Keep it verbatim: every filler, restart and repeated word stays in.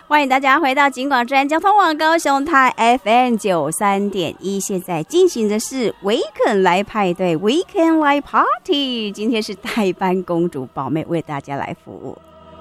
欢迎大家回到警广之声交通网高雄台 F M 九三点一，现在进行的是维肯来派对 Weekend Live Party， 今天是代班公主宝妹为大家来服务。